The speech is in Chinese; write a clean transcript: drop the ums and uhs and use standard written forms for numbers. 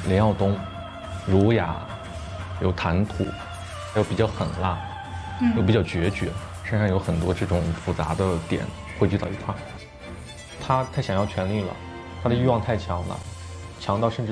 连耀东，儒雅，有谈吐，又比较狠辣，又比较决绝，身上有很多这种复杂的点汇聚到一块儿。他太想要权力了，他的欲望太强了，强到甚至